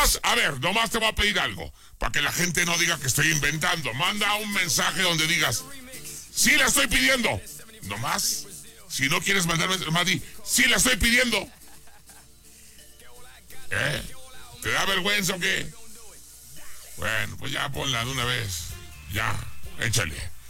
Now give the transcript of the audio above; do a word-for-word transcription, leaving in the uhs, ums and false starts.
Nomás, a ver, nomás te voy a pedir algo. Para que la gente no diga que estoy inventando. Manda un mensaje donde digas, sí la estoy pidiendo. Nomás, si no quieres mandarme, nomás di, sí la estoy pidiendo. ¿Eh? ¿Te da vergüenza o qué? Bueno, pues ya ponla de una vez. Ya, échale.